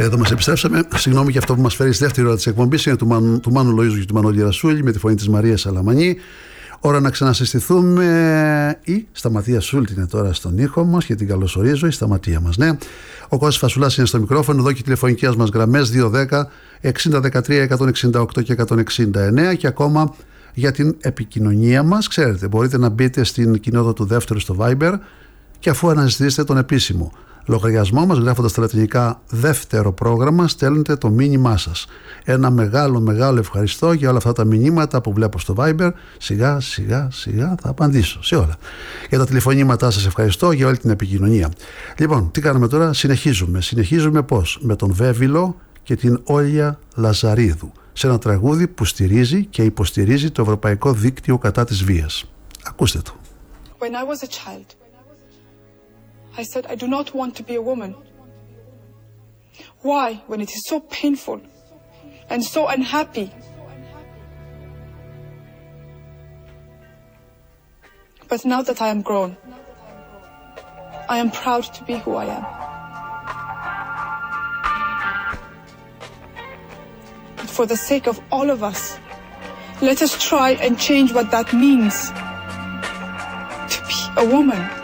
Εδώ μας επιστρέψαμε. Συγγνώμη για αυτό που μας φέρει στη δεύτερη ώρα της εκπομπής. Είναι του Μάνου Λοΐζου και του Μανώλη Ρασούλη με τη φωνή της Μαρίας Σαλαμανή. Ώρα να ξανασυστηθούμε. Η Σταματία Σούλτ είναι τώρα στον ήχο μας και την καλωσορίζω. Η Σταματία μας, ναι. Ο Κώστας Φασουλάς είναι στο μικρόφωνο. Εδώ και οι τηλεφωνικές μας γραμμές 210 6013 168 και 169. Και ακόμα για την επικοινωνία μας, ξέρετε, μπορείτε να μπείτε στην κοινότητα του δεύτερου στο Viber και αφού αναζητήσετε τον επίσημο λογαριασμό μας, γράφοντας τα λατινικά δεύτερο πρόγραμμα, στέλνετε το μήνυμά σας. Ένα μεγάλο ευχαριστώ για όλα αυτά τα μηνύματα που βλέπω στο Viber. Σιγά θα απαντήσω σε όλα. Για τα τηλεφωνήματά σας ευχαριστώ, για όλη την επικοινωνία. Λοιπόν, τι κάνουμε τώρα? Συνεχίζουμε πώς? Με τον Βέβυλο και την Όλια Λαζαρίδου, σε ένα τραγούδι που στηρίζει και υποστηρίζει το Ευρωπαϊκό Δίκτυο κατά της βίας. Ακούστε το. When I was a child, I said I do not want to be a woman. Why, when it is so painful and so unhappy? But now that I am grown, I am proud to be who I am. But for the sake of all of us, let us try and change what that means to be a woman.